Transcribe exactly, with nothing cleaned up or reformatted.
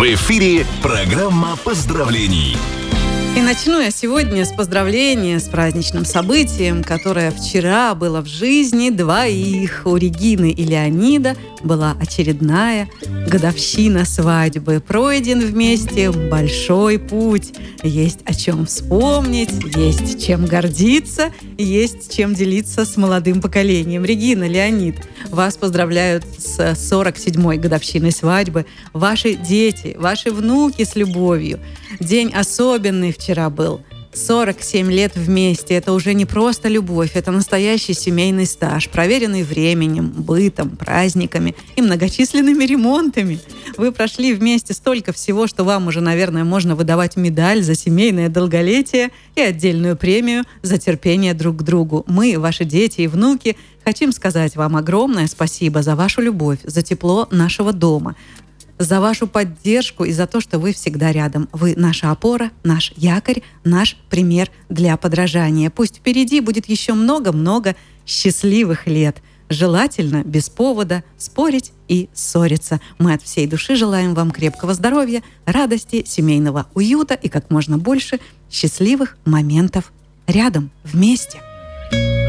В эфире программа поздравлений. И начну я сегодня с поздравления с праздничным событием, которое вчера было в жизни двоих. У Регины и Леонида была очередная годовщина свадьбы. Пройден вместе большой путь. Есть о чем вспомнить, есть чем гордиться, есть чем делиться с молодым поколением. Регина, Леонид, вас поздравляют с сорок седьмой годовщиной свадьбы. Ваши дети, ваши внуки с любовью. День особенный вчера был. сорок семь лет вместе. Это уже не просто любовь, это настоящий семейный стаж, проверенный временем, бытом, праздниками и многочисленными ремонтами. Вы прошли вместе столько всего, что вам уже, наверное, можно выдавать медаль за семейное долголетие и отдельную премию за терпение друг к другу. Мы, ваши дети и внуки, хотим сказать вам огромное спасибо за вашу любовь, за тепло нашего дома, за вашу поддержку и за то, что вы всегда рядом. Вы наша опора, наш якорь, наш пример для подражания. Пусть впереди будет еще много-много счастливых лет. Желательно без повода спорить и ссориться. Мы от всей души желаем вам крепкого здоровья, радости, семейного уюта и как можно больше счастливых моментов рядом, вместе.